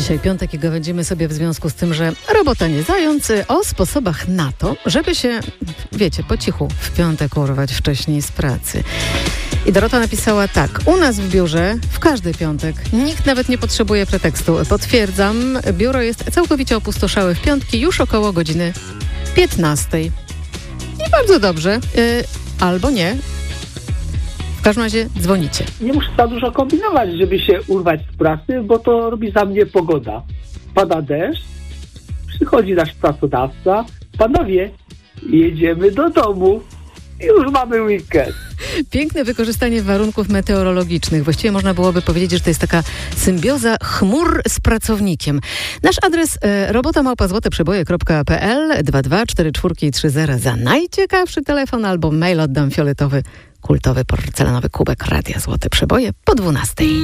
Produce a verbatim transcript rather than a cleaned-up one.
Dzisiaj piątek i gawędzimy sobie w związku z tym, że robota nie zając, o sposobach na to, żeby się, wiecie, po cichu w piątek urwać wcześniej z pracy. I Dorota napisała tak. U nas w biurze w każdy piątek nikt nawet nie potrzebuje pretekstu. Potwierdzam, biuro jest całkowicie opustoszałe w piątki już około godziny piętnastej. I bardzo dobrze. Yy, albo nie. W każdym razie dzwonicie. Nie muszę za dużo kombinować, żeby się urwać z pracy, bo to robi za mnie pogoda. Pada deszcz, przychodzi nasz pracodawca. Panowie, jedziemy do domu. Już mamy weekend. Piękne wykorzystanie warunków meteorologicznych. Właściwie można byłoby powiedzieć, że to jest taka symbioza chmur z pracownikiem. Nasz adres e, robota małpa złote przeboje kropka p l dwa dwa cztery cztery trzy zero za najciekawszy telefon albo mail oddam fioletowy, kultowy porcelanowy kubek Radia Złote Przeboje po dwunastej.